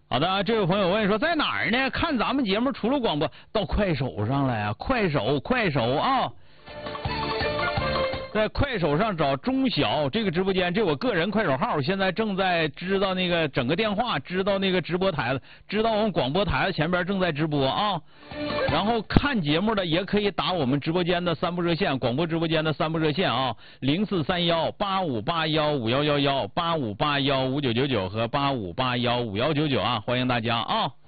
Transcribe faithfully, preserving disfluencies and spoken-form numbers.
好的，这位朋友问说在哪儿呢？看咱们节目除了广播，到快手上了呀，快手，快手啊！在快手上找钟晓这个直播间，这我个人快手号，现在正在知道那个整个电话，知道那个直播台子，知道我们广播台子前边正在直播啊。然后看节目的也可以打我们直播间的三部热线，广播直播间的三部热线啊，零四三幺八五八幺五幺幺幺、八五八幺五九九九和八五八幺五幺九九啊，欢迎大家啊。